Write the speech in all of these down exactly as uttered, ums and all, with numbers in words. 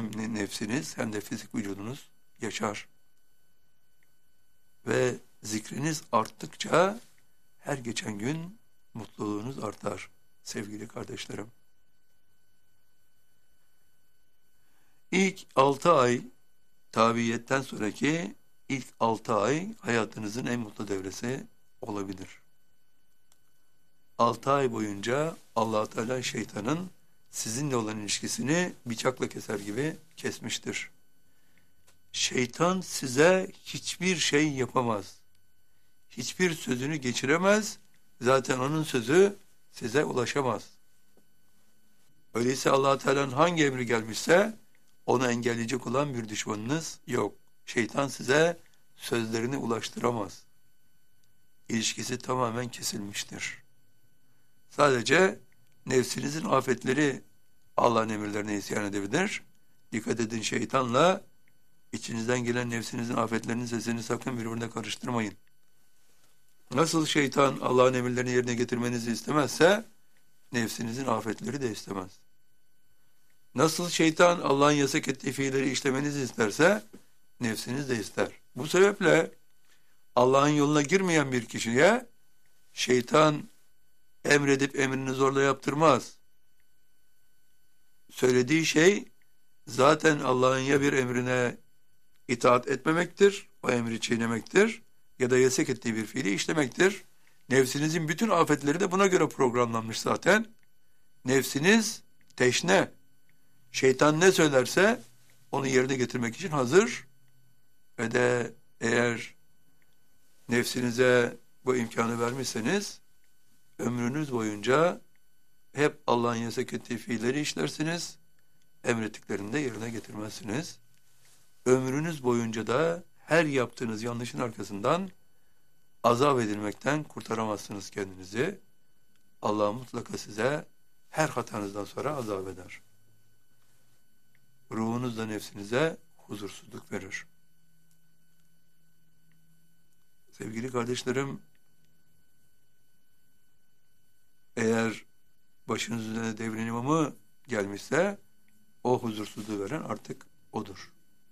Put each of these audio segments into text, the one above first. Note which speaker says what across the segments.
Speaker 1: hem nefsiniz hem de fizik vücudunuz yaşar. Ve zikriniz arttıkça her geçen gün mutluluğunuz artar sevgili kardeşlerim. İlk altı ay tabiiyetten sonraki ilk altı ay hayatınızın en mutlu devresi olabilir. altı ay boyunca Allah Teala şeytanın sizinle olan ilişkisini bıçakla keser gibi kesmiştir. Şeytan size hiçbir şey yapamaz. Hiçbir sözünü geçiremez. Zaten onun sözü size ulaşamaz. Öyleyse Allah Teala'nın hangi emri gelmişse onu engelleyecek olan bir düşmanınız yok. Şeytan size sözlerini ulaştıramaz. İlişkisi tamamen kesilmiştir. Sadece nefsinizin afetleri Allah'ın emirlerine isyan edebilir. Dikkat edin, şeytanla içinizden gelen nefsinizin afetlerinin sesini sakın birbirine karıştırmayın. Nasıl şeytan Allah'ın emirlerini yerine getirmenizi istemezse, nefsinizin afetleri de istemez. Nasıl şeytan Allah'ın yasak ettiği fiilleri işlemenizi isterse, nefsiniz de ister. Bu sebeple Allah'ın yoluna girmeyen bir kişiye şeytan emredip emrini zorla yaptırmaz. Söylediği şey zaten Allah'ın ya bir emrine itaat etmemektir, o emri çiğnemektir, ya da yasak ettiği bir fiili işlemektir. Nefsinizin bütün afetleri de buna göre programlanmış zaten. Nefsiniz teşne. Şeytan ne söylerse onu yerine getirmek için hazır. Ve de eğer nefsinize bu imkanı vermişseniz, ömrünüz boyunca hep Allah'ın yasak ettiği fiilleri işlersiniz, emrettiklerini de yerine getirmezsiniz. Ömrünüz boyunca da her yaptığınız yanlışın arkasından azap edilmekten kurtaramazsınız kendinizi. Allah mutlaka size her hatanızdan sonra azap eder. Ruhunuzla nefsinize huzursuzluk verir. Sevgili kardeşlerim, eğer başınız üzerine devrin imamı gelmişse, o huzursuzluğu veren artık odur.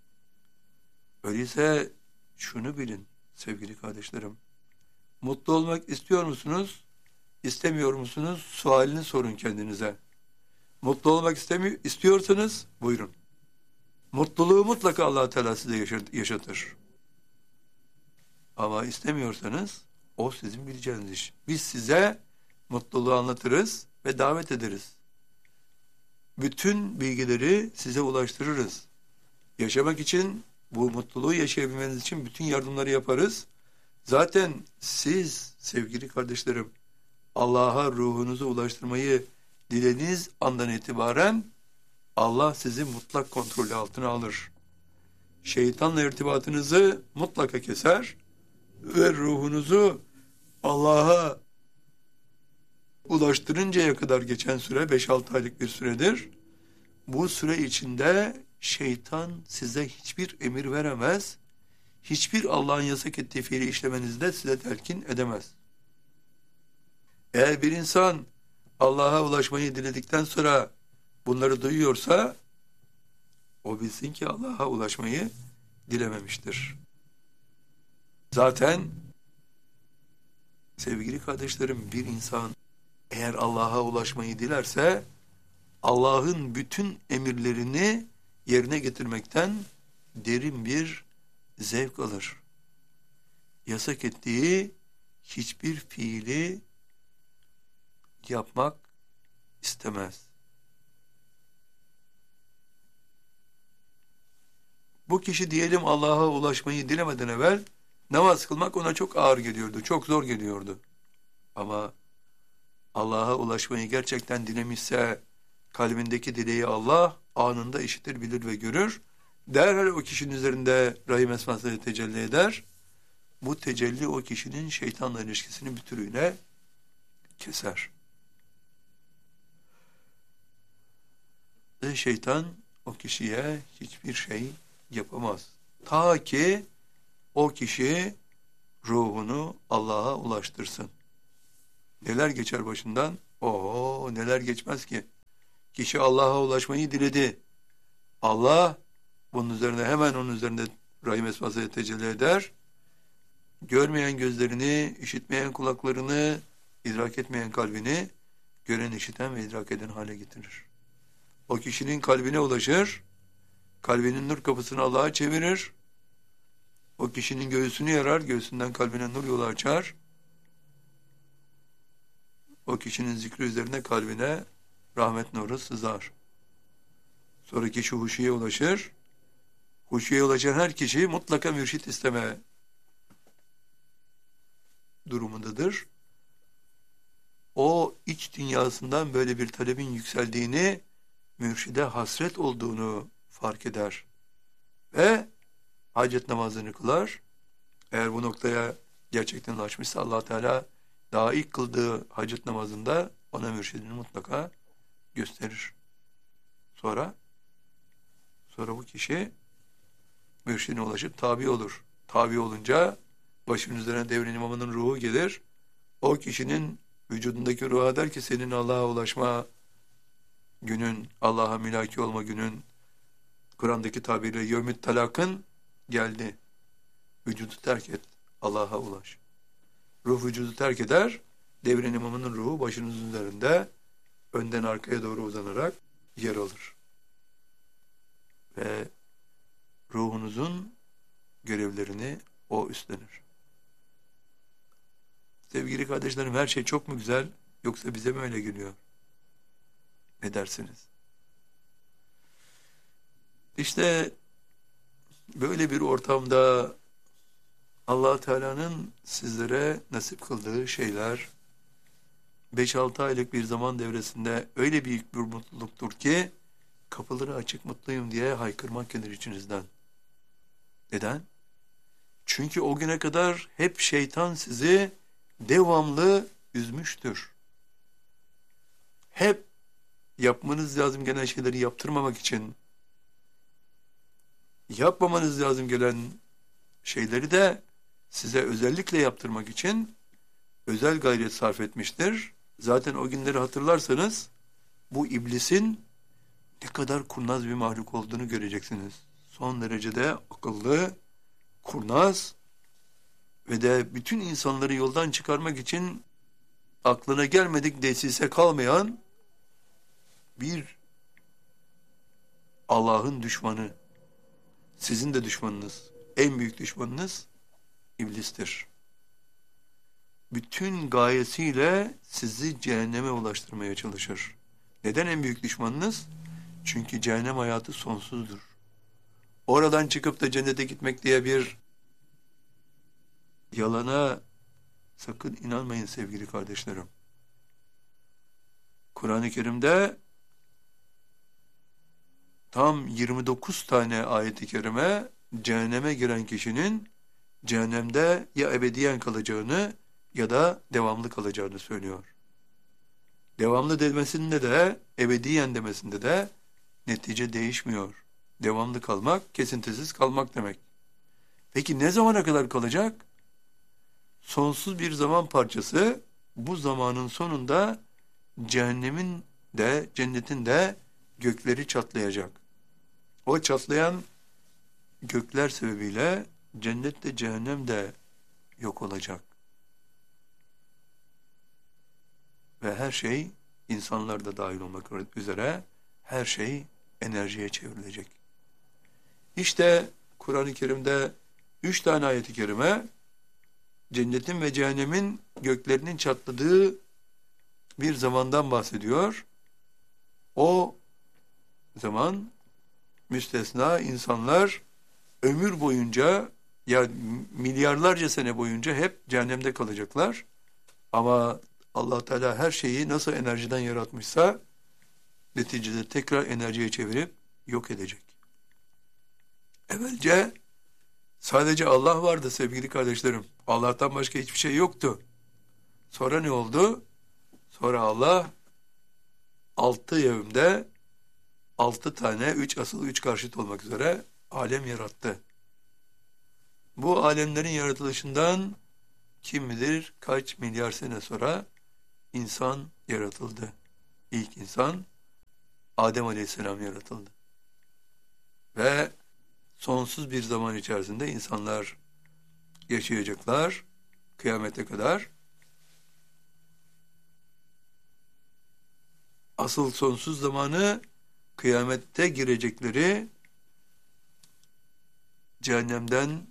Speaker 1: Öyleyse şunu bilin sevgili kardeşlerim. Mutlu olmak istiyor musunuz? İstemiyor musunuz? Sualini sorun kendinize. Mutlu olmak istemiyor, istiyorsanız buyurun. Mutluluğu mutlaka Allah Teala size yaşatır. Ama istemiyorsanız o sizin bileceğiniz iş. Biz size mutluluğu anlatırız ve davet ederiz. Bütün bilgileri size ulaştırırız. Yaşamak için, bu mutluluğu yaşayabilmeniz için bütün yardımları yaparız. Zaten siz sevgili kardeşlerim, Allah'a ruhunuzu ulaştırmayı dilediğiniz andan itibaren Allah sizi mutlak kontrolü altına alır. Şeytanla irtibatınızı mutlaka keser ve ruhunuzu Allah'a ulaştırıncaya kadar geçen süre beş altı aylık bir süredir. Bu süre içinde şeytan size hiçbir emir veremez, hiçbir Allah'ın yasak ettiği fiili işlemenizi de size telkin edemez. Eğer bir insan Allah'a ulaşmayı diledikten sonra bunları duyuyorsa, o bilsin ki Allah'a ulaşmayı dilememiştir. Zaten sevgili kardeşlerim, bir insan eğer Allah'a ulaşmayı dilerse, Allah'ın bütün emirlerini yerine getirmekten derin bir zevk alır. Yasak ettiği hiçbir fiili yapmak istemez. Bu kişi diyelim Allah'a ulaşmayı dilemeden evvel namaz kılmak ona çok ağır geliyordu, çok zor geliyordu. Ama Allah'a ulaşmayı gerçekten dilemişse, kalbindeki dileği Allah anında işitir, bilir ve görür. Derhal o kişinin üzerinde Rahim esmasıyla tecelli eder. Bu tecelli o kişinin şeytanla ilişkisini bütünüyle keser. Ve şeytan o kişiye hiçbir şey yapamaz. Ta ki o kişi ruhunu Allah'a ulaştırsın. Neler geçer başından? Oo, neler geçmez ki. Kişi Allah'a ulaşmayı diledi. Allah bunun üzerine hemen onun üzerinde Rahim esmasıyla tecelli eder. Görmeyen gözlerini, işitmeyen kulaklarını, idrak etmeyen kalbini gören, işiten ve idrak eden hale getirir. O kişinin kalbine ulaşır, kalbinin nur kapısını Allah'a çevirir. O kişinin göğsünü yarar, göğsünden kalbine nur yolu açar. O kişinin zikri üzerine kalbine rahmet nuru sızar. Sonra kişi huşuya ulaşır. Huşuya ulaşan her kişi mutlaka mürşit isteme durumundadır. O iç dünyasından böyle bir talebin yükseldiğini, mürşide hasret olduğunu fark eder. Ve hacet namazını kılar. Eğer bu noktaya gerçekten ulaşmışsa Allah Teala daha ilk kıldığı hacet namazında ona mürşidini mutlaka gösterir. Sonra sonra bu kişi mürşidine ulaşıp tabi olur. Tabi olunca başının üzerine devrin imamının ruhu gelir. O kişinin vücudundaki ruha der ki senin Allah'a ulaşma günün, Allah'a mülaki olma günün, Kur'an'daki tabiriyle yevmüt talakın geldi. Vücudu terk et, Allah'a ulaş. Ruh vücudu terk eder, devrin imamının ruhu başınızın üzerinde önden arkaya doğru uzanarak yer alır. Ve ruhunuzun görevlerini o üstlenir. Sevgili kardeşlerim, her şey çok mu güzel, yoksa bize mi öyle geliyor? Ne dersiniz? İşte böyle bir ortamda Allah Teala'nın sizlere nasip kıldığı şeyler beş altı aylık bir zaman devresinde öyle büyük bir mutluluktur ki kapıları açık mutluyum diye haykırmak gelir içinizden. Neden? Çünkü o güne kadar hep şeytan sizi devamlı üzmüştür. Hep yapmanız lazım gelen şeyleri yaptırmamak için, yapmamanız lazım gelen şeyleri de size özellikle yaptırmak için özel gayret sarf etmiştir. Zaten o günleri hatırlarsanız bu iblisin ne kadar kurnaz bir mahluk olduğunu göreceksiniz. Son derecede akıllı, kurnaz ve de bütün insanları yoldan çıkarmak için aklına gelmedik desise kalmayan bir Allah'ın düşmanı. Sizin de düşmanınız, en büyük düşmanınız iblistir. Bütün gayesiyle sizi cehenneme ulaştırmaya çalışır. Neden en büyük düşmanınız? Çünkü cehennem hayatı sonsuzdur. Oradan çıkıp da cennete gitmek diye bir yalana sakın inanmayın sevgili kardeşlerim. Kur'an-ı Kerim'de tam yirmi dokuz tane ayet-i kerime cehenneme giren kişinin cehennemde ya ebediyen kalacağını ya da devamlı kalacağını söylüyor. Devamlı demesinde de ebediyen demesinde de netice değişmiyor. Devamlı kalmak, kesintisiz kalmak demek. Peki ne zamana kadar kalacak? Sonsuz bir zaman parçası, bu zamanın sonunda cehennemin de cennetin de gökleri çatlayacak. O çatlayan gökler sebebiyle cennet de cehennem de yok olacak. Ve her şey, insanlar da dahil olmak üzere, her şey enerjiye çevrilecek. İşte Kur'an-ı Kerim'de üç tane ayet-i kerime cennetin ve cehennemin göklerinin çatladığı bir zamandan bahsediyor. O zaman müstesna insanlar ömür boyunca, ya milyarlarca sene boyunca hep cehennemde kalacaklar. Ama Allah Teala her şeyi nasıl enerjiden yaratmışsa neticede tekrar enerjiye çevirip yok edecek. Evvelce sadece Allah vardı sevgili kardeşlerim. Allah'tan başka hiçbir şey yoktu. Sonra ne oldu? Sonra Allah altı yevmde altı tane, üç asıl, üç karşıt olmak üzere alem yarattı. Bu alemlerin yaratılışından kim bilir kaç milyar sene sonra insan yaratıldı. İlk insan Adem Aleyhisselam yaratıldı. ve sonsuz bir zaman içerisinde insanlar yaşayacaklar kıyamete kadar. Asıl sonsuz zamanı kıyamette girecekleri cehennemden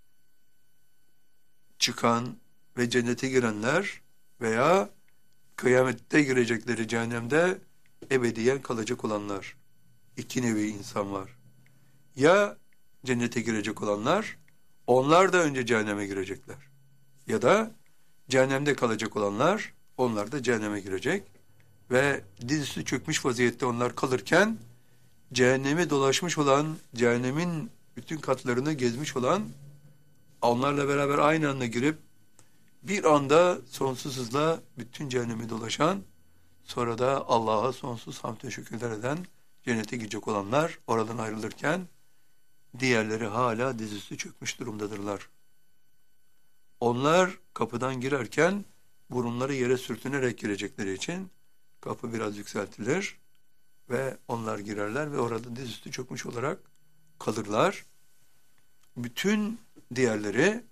Speaker 1: çıkan ve cennete girenler veya kıyamette girecekleri cehennemde ebediyen kalacak olanlar. İki nevi insan var. Ya cennete girecek olanlar, onlar da önce cehenneme girecekler. Ya da cehennemde kalacak olanlar, onlar da cehenneme girecek. Ve dizüstü çökmüş vaziyette onlar kalırken, cehennemi dolaşmış olan, cehennemin bütün katlarını gezmiş olan, onlarla beraber aynı anda girip, bir anda sonsuz hızla bütün cehennemi dolaşan, sonra da Allah'a sonsuz hamd ve şükürler eden, cennete girecek olanlar oradan ayrılırken, diğerleri hala dizüstü çökmüş durumdadırlar. Onlar kapıdan girerken burunları yere sürtünerek girecekleri için kapı biraz yükseltilir ve onlar girerler ve orada dizüstü çökmüş olarak kalırlar. Bütün diğerleri,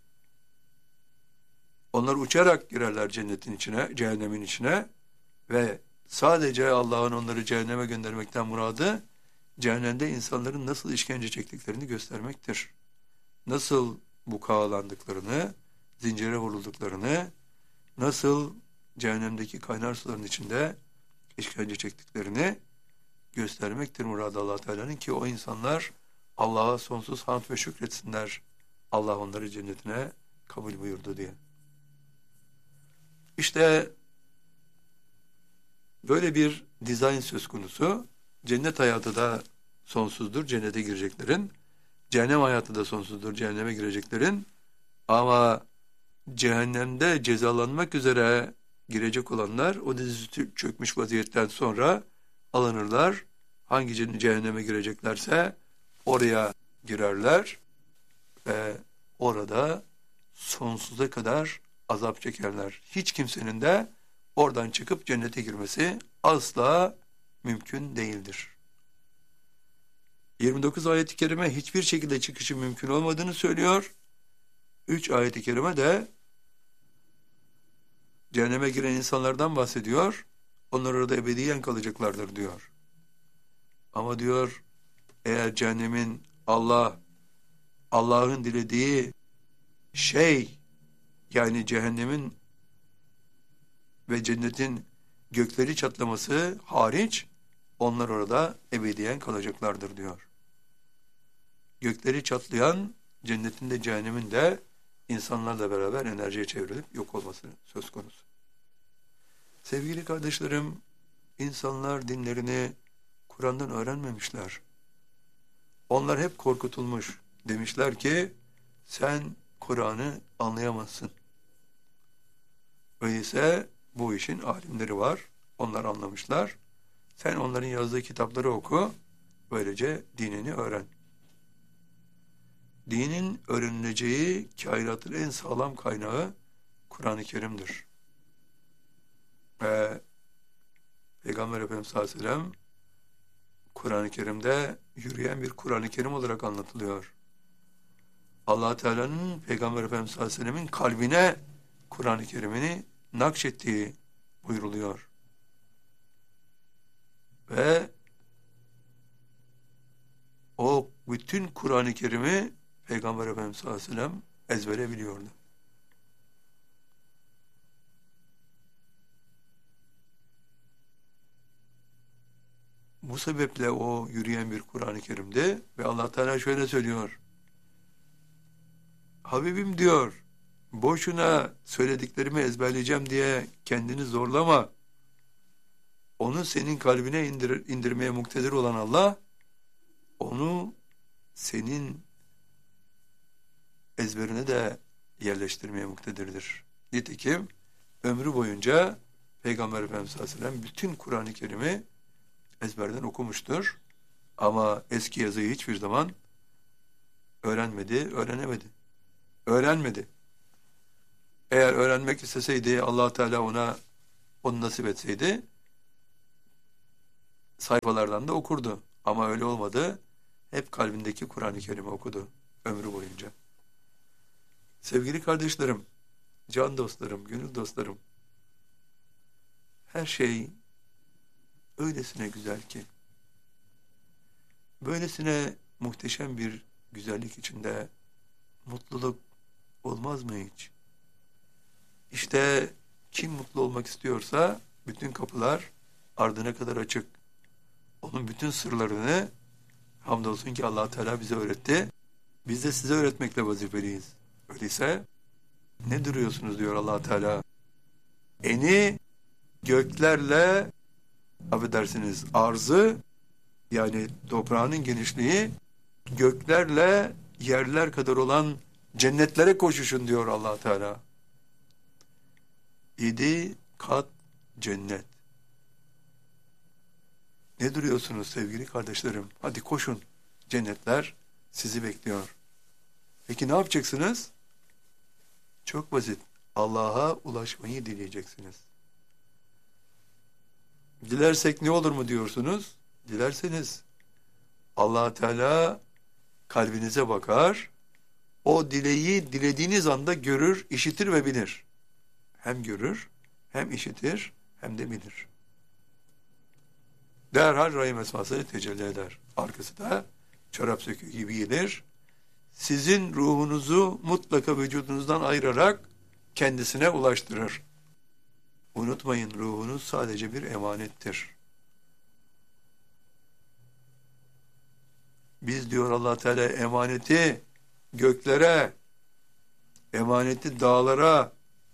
Speaker 1: onlar uçarak girerler cennetin içine, cehennemin içine ve sadece Allah'ın onları cehenneme göndermekten muradı, cehennemde insanların nasıl işkence çektiklerini göstermektir. Nasıl bukağalandıklarını, zincire vurulduklarını, nasıl cehennemdeki kaynar suların içinde işkence çektiklerini göstermektir muradı Allah Teala'nın, ki o insanlar Allah'a sonsuz hamd ve şükretsinler. Allah onları cennetine kabul buyurdu diye. İşte böyle bir dizayn söz konusu. Cennet hayatı da sonsuzdur, cennete gireceklerin. Cehennem hayatı da sonsuzdur, cehenneme gireceklerin. Ama cehennemde cezalanmak üzere girecek olanlar, o dizüstü çökmüş vaziyetten sonra alınırlar. Hangi cehenneme gireceklerse oraya girerler ve orada sonsuza kadar azap çekerler. Hiç kimsenin de oradan çıkıp cennete girmesi asla mümkün değildir. yirmi dokuz ayet-i kerime hiçbir şekilde çıkışı mümkün olmadığını söylüyor. üç ayet-i kerime de cehenneme giren insanlardan bahsediyor. Onlar orada ebediyen kalacaklardır diyor. Ama diyor, eğer cehennemin Allah, Allah'ın dilediği şey, yani cehennemin ve cennetin gökleri çatlaması hariç, onlar orada ebediyen kalacaklardır diyor. Gökleri çatlayan cennetin de cehennemin de insanlarla beraber enerjiye çevrilip yok olması söz konusu. Sevgili kardeşlerim, insanlar dinlerini Kur'an'dan öğrenmemişler. Onlar hep korkutulmuş. Demişler ki, sen Kur'an'ı anlayamazsın. Öyleyse bu işin alimleri var. Onlar anlamışlar. Sen onların yazdığı kitapları oku. Böylece dinini öğren. Dinin öğrenileceği kainatın en sağlam kaynağı Kur'an-ı Kerim'dir. Ve Peygamber Efendimiz sallallahu aleyhi ve sellem Kur'an-ı Kerim'de yürüyen bir Kur'an-ı Kerim olarak anlatılıyor. Allah Teala'nın Peygamber Efendimiz sallallahu aleyhi ve sellemin kalbine Kur'an-ı Kerim'ini nakşettiği buyruluyor. Ve o bütün Kur'an-ı Kerim'i Peygamber Efendimiz sallallahu aleyhi ve sellem ezbere biliyordu. Bu sebeple o yürüyen bir Kur'an-ı Kerim'de ve Allah Teala şöyle söylüyor. Habibim diyor, boşuna söylediklerimi ezberleyeceğim diye kendini zorlama. Onu senin kalbine indir, indirmeye muktedir olan Allah, onu senin ezberine de yerleştirmeye muktedirdir. Nitekim ömrü boyunca Peygamber Efendimiz sallallahu aleyhi ve sellem bütün Kur'an-ı Kerim'i ezberden okumuştur. Ama eski yazıyı hiçbir zaman öğrenmedi, öğrenemedi. Öğrenmedi. Eğer öğrenmek isteseydi, Allah Teala ona onu nasip etseydi, sayfalardan da okurdu. Ama öyle olmadı. hep kalbindeki Kur'an-ı Kerim'i okudu ömrü boyunca. Sevgili kardeşlerim, can dostlarım, gönül dostlarım, her şey öylesine güzel ki, böylesine muhteşem bir güzellik içinde mutluluk olmaz mı hiç? İşte kim mutlu olmak istiyorsa bütün kapılar ardına kadar açık. Onun bütün sırlarını hamdolsun ki Allah Teala bize öğretti. Biz de size öğretmekle vazifeliyiz. Öyleyse ne duruyorsunuz diyor Allah Teala. Eni göklerle, affedersiniz, arzı, yani toprağının genişliği göklerle yerler kadar olan cennetlere koşuşun diyor Allah Teala. Yedi kat cennet. Ne duruyorsunuz sevgili kardeşlerim? Hadi koşun. Cennetler sizi bekliyor. Peki ne yapacaksınız? Çok basit. Allah'a ulaşmayı dileyeceksiniz. Dilersek ne olur mu diyorsunuz? Dilerseniz Allah Teala kalbinize bakar. O dileği dilediğiniz anda görür, işitir ve bilir. Hem görür, hem işitir, hem de bilir. Derhal rahim esmasını tecelli eder. Arkası da çorap söküğü gibi gelir. Sizin ruhunuzu mutlaka vücudunuzdan ayırarak kendisine ulaştırır. Unutmayın, ruhunuz sadece bir emanettir. Biz diyor Allah Teala emaneti göklere, emaneti dağlara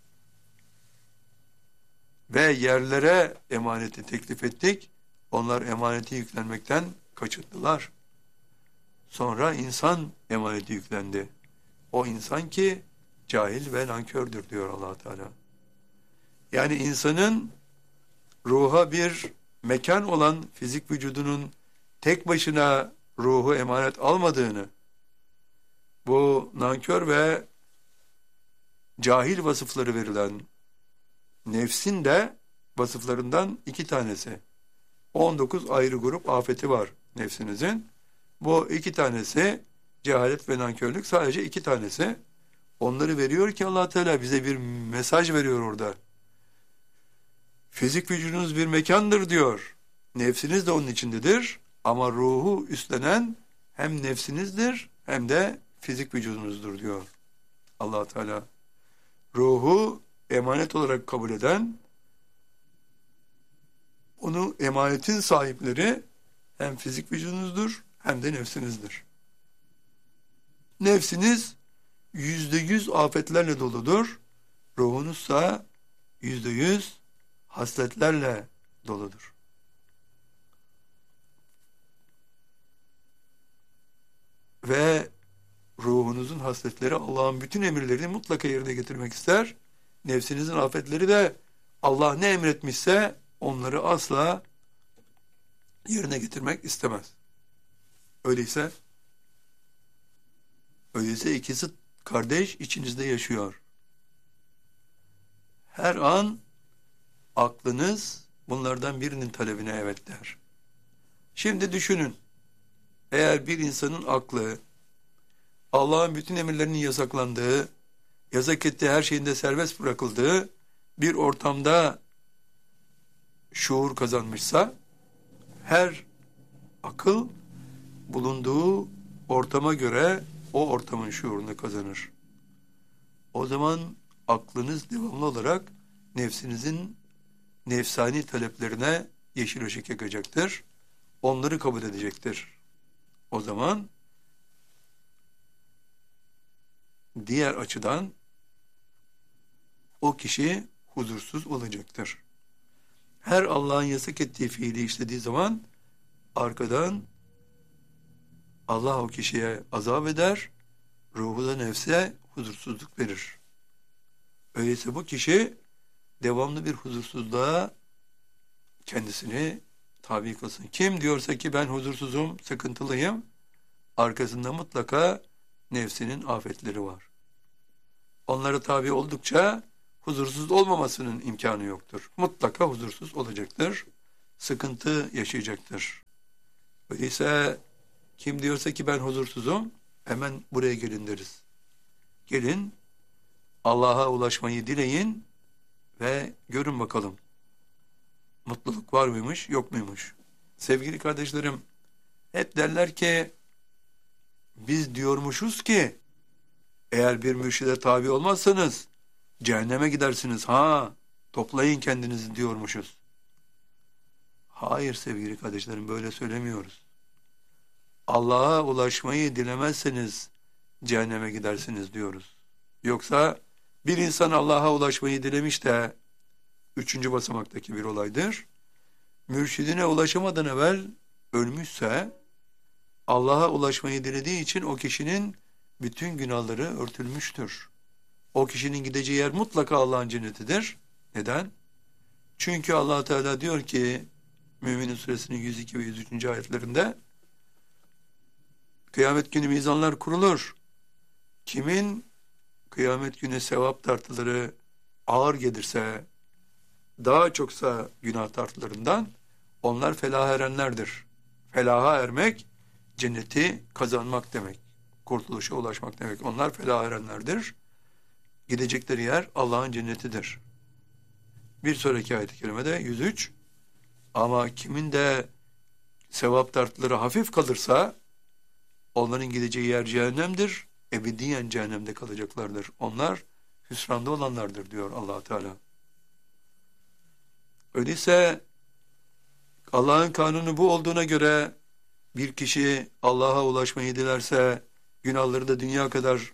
Speaker 1: ve yerlere emaneti teklif ettik. Onlar emaneti yüklenmekten kaçındılar. Sonra insan emaneti yüklendi. O insan ki cahil ve nankördür diyor Allah Teala. Yani insanın ruha bir mekan olan fizik vücudunun tek başına ruhu emanet almadığını, bu nankör ve cahil vasıfları verilen nefsin de vasıflarından iki tanesi. on dokuz ayrı grup afeti var nefsinizin. Bu iki tanesi, cehalet ve nankörlük, sadece iki tanesi. Onları veriyor ki Allah Teala bize bir mesaj veriyor orada. Fizik vücudunuz bir mekandır diyor. Nefsiniz de onun içindedir. Ama ruhu üstlenen hem nefsinizdir hem de fizik vücudunuzdur diyor Allah Teala. Ruhu emanet olarak kabul eden, onu emanetin sahipleri hem fizik vücudunuzdur hem de nefsinizdir. Nefsiniz yüzde yüz afetlerle doludur. Ruhunuzsa yüzde yüz hasletlerle doludur. Ve ruhunuzun hasletleri Allah'ın bütün emirlerini mutlaka yerine getirmek ister. Nefsinizin afetleri de Allah ne emretmişse onları asla yerine getirmek istemez. Öyleyse öyleyse ikisi kardeş içinizde yaşıyor. Her an aklınız bunlardan birinin talebine evet der. Şimdi düşünün. Eğer bir insanın aklı Allah'ın bütün emirlerinin yasaklandığı, yasak ettiği her şeyinde serbest bırakıldığı bir ortamda şuur kazanmışsa, her akıl bulunduğu ortama göre o ortamın şuurunu kazanır. O zaman aklınız devamlı olarak nefsinizin nefsani taleplerine yeşil ışık yakacaktır. Onları kabul edecektir. O zaman diğer açıdan o kişi huzursuz olacaktır. Her Allah'ın yasak ettiği fiili işlediği zaman arkadan Allah o kişiye azap eder, ruhu da nefse huzursuzluk verir. Öyleyse bu kişi devamlı bir huzursuzluğa kendisini tabi kılsın. Kim diyorsa ki ben huzursuzum, sıkıntılıyım, arkasında mutlaka nefsinin afetleri var. Onlara tabi oldukça huzursuz olmamasının imkanı yoktur. Mutlaka huzursuz olacaktır, sıkıntı yaşayacaktır. Öyleyse Kim diyorsa ki ben huzursuzum, hemen buraya gelin deriz. Gelin, Allah'a ulaşmayı dileyin ve görün bakalım. Mutluluk var mıymış, yok muymuş? Sevgili kardeşlerim, hep derler ki, biz diyormuşuz ki, eğer bir mürşide tabi olmazsanız, cehenneme gidersiniz. Ha, toplayın kendinizi diyormuşuz. Hayır sevgili kardeşlerim, böyle söylemiyoruz. Allah'a ulaşmayı dilemezseniz, cehenneme gidersiniz diyoruz. Yoksa, bir insan Allah'a ulaşmayı dilemiş de, üçüncü basamaktaki bir olaydır. Mürşidine ulaşamadan evvel ölmüşse, Allah'a ulaşmayı dilediği için o kişinin bütün günahları örtülmüştür. O kişinin gideceği yer mutlaka Allah'ın cennetidir. Neden? Çünkü Allah Teala diyor ki, Mü'minin suresinin yüz iki ve yüz üçüncü ayetlerinde, kıyamet günü mizanlar kurulur. Kimin kıyamet günü sevap tartıları ağır gelirse, daha çoksa günah tartılarından, onlar felaha erenlerdir. Felaha ermek, cenneti kazanmak demek. Kurtuluşa ulaşmak demek. Onlar felaha erenlerdir. Gidecekleri yer Allah'ın cennetidir. Bir sonraki ayet-i kerimede yüz üç, ama kimin de sevap tartıları hafif kalırsa, onların gideceği yer cehennemdir. Ebediyen cehennemde kalacaklardır. Onlar hüsranda olanlardır diyor Allah Teala. Öyleyse Allah'ın kanunu bu olduğuna göre bir kişi Allah'a ulaşmayı dilerse, günahları da dünya kadar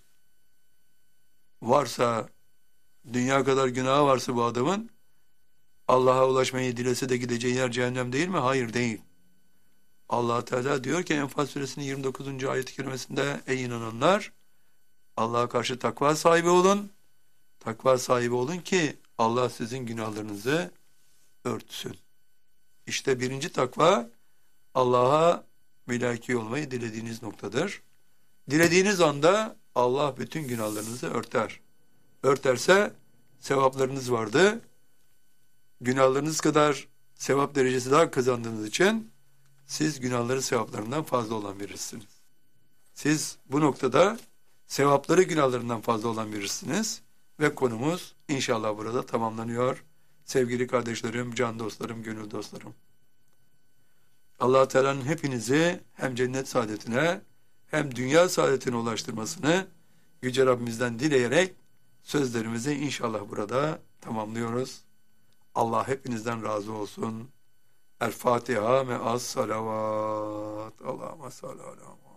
Speaker 1: varsa, dünya kadar günahı varsa bu adamın, Allah'a ulaşmayı dilese de gideceği yer cehennem değil mi? Hayır, değil. Allah Teala diyor ki Enfal suresinin yirmi dokuzuncu ayet-i kerimesinde, ey inananlar, Allah'a karşı takva sahibi olun. Takva sahibi olun ki Allah sizin günahlarınızı örtsün. İşte birinci takva, Allah'a mülaki olmayı dilediğiniz noktadır. Dilediğiniz anda Allah bütün günahlarınızı örter. Örterse sevaplarınız vardı. Günahlarınız kadar sevap derecesi daha kazandığınız için siz günahları sevaplarından fazla olan birisiniz. Siz bu noktada sevapları günahlarından fazla olan birisiniz ve konumuz inşallah burada tamamlanıyor. Sevgili kardeşlerim, can dostlarım, gönül dostlarım. Allah Teala'nın hepinizi hem cennet saadetine hem dünya saadetine ulaştırmasını Yüce Rabbimizden dileyerek sözlerimizi inşallah burada tamamlıyoruz. Allah hepinizden razı olsun. El Fatiha ve as salavat. Allahümme salli ala